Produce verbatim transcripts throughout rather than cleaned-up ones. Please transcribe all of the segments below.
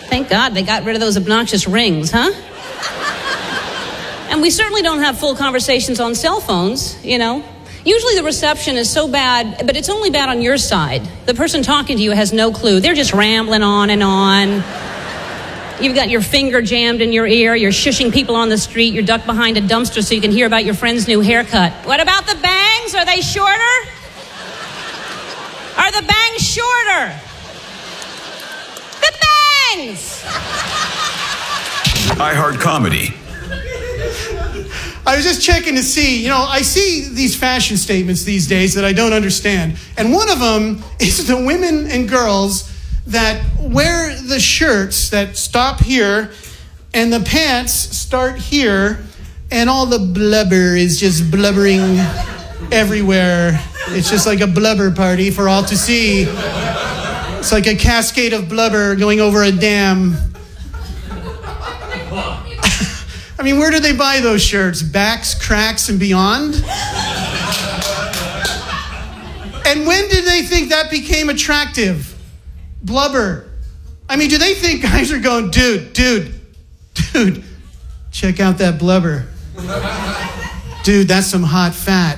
Thank God they got rid of those obnoxious rings, huh? And we certainly don't have full conversations on cell phones, you know. Usually the reception is so bad, but it's only bad on your side. The person talking to you has no clue. They're just rambling on and on. You've got your finger jammed in your ear. You're shushing people on the street. You're ducked behind a dumpster so you can hear about your friend's new haircut. What about the bangs? Are they shorter? Are the bangs shorter? The bangs! iHeart Comedy. I was just checking to see, you know, I see these fashion statements these days that I don't understand. And one of them is the women and girls that wear the shirts that stop here and the pants start here and all the blubber is just blubbering everywhere. It's just like a blubber party for all to see. It's like a cascade of blubber going over a dam. I mean, where do they buy those shirts? Backs, Cracks, and Beyond? And when did they think that became attractive? Blubber. I mean, do they think guys are going, dude, dude, dude, check out that blubber. Dude, that's some hot fat.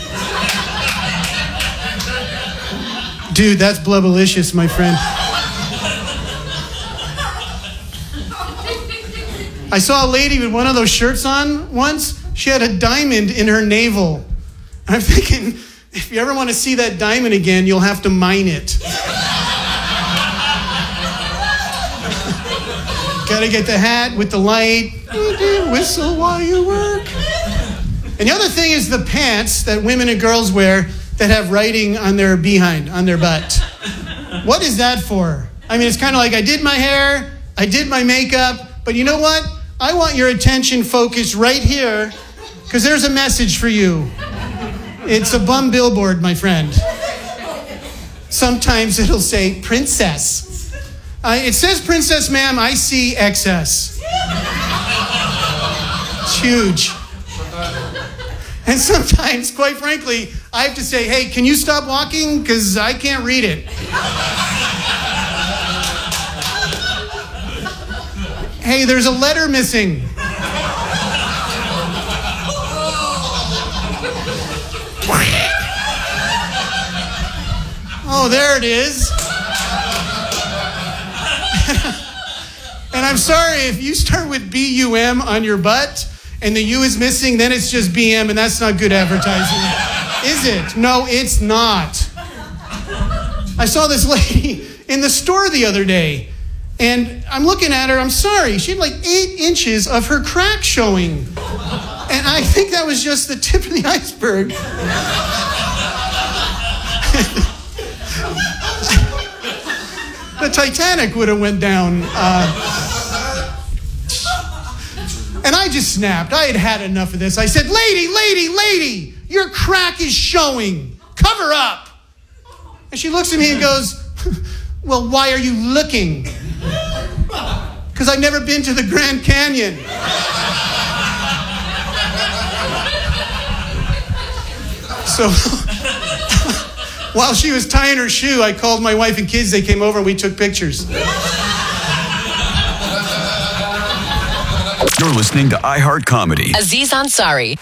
Dude, that's blubberlicious, my friend. I saw a lady with one of those shirts on once. She had a diamond in her navel. And I'm thinking, if you ever want to see that diamond again, you'll have to mine it. Gotta get the hat with the light. Whistle while you work. And the other thing is the pants that women and girls wear that have writing on their behind, on their butt. What is that for? I mean, it's kind of like I did my hair, I did my makeup, but you know what? I want your attention focused right here because there's a message for you. It's a bum billboard, my friend. Sometimes it'll say princess. Uh, it says princess, ma'am. I see excess. It's huge. And sometimes, quite frankly, I have to say, hey, can you stop walking? Because I can't read it. Hey, there's a letter missing. Oh, there it is. And I'm sorry, if you start with B U M on your butt and the U is missing, then it's just B M, and that's not good advertising. Is it? No, it's not. I saw this lady in the store the other day. And I'm looking at her, I'm sorry, she had like eight inches of her crack showing. And I think that was just the tip of the iceberg. The Titanic would have went down. Uh, and I just snapped. I had had enough of this. I said, lady, lady, lady, your crack is showing. Cover up. And she looks at me and goes, well, why are you looking? Because I've never been to the Grand Canyon. So while she was tying her shoe, I called my wife and kids. They came over and we took pictures. You're listening to iHeart Comedy. Aziz Ansari.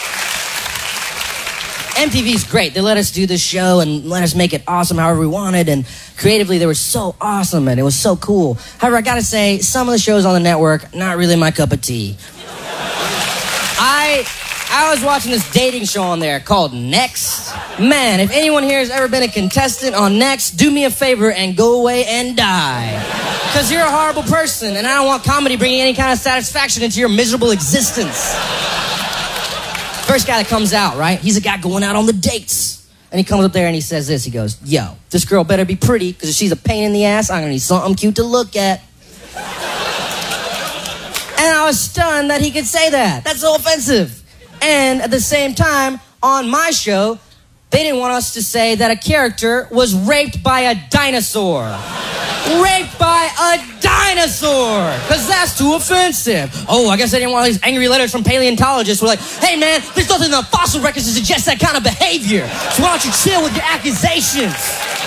M T V's great. They let us do this show and let us make it awesome however we wanted, and creatively they were so awesome and it was so cool. However, I gotta say, some of the shows on the network, not really my cup of tea. I I was watching this dating show on there called Next. Man, if anyone here has ever been a contestant on Next, do me a favor and go away and die. Because you're a horrible person, and I don't want comedy bringing any kind of satisfaction into your miserable existence. First guy that comes out, right? He's a guy going out on the dates. And he comes up there and he says this. He goes, yo, this girl better be pretty, because if she's a pain in the ass, I'm going to need something cute to look at. And I was stunned that he could say that. That's so offensive. And at the same time, on my show, they didn't want us to say that a character was raped by a dinosaur. Raped by a dinosaur, because that's too offensive. Oh, I guess they didn't want these angry letters from paleontologists who were like, hey man, there's nothing in the fossil records to suggest that kind of behavior. So why don't you chill with your accusations?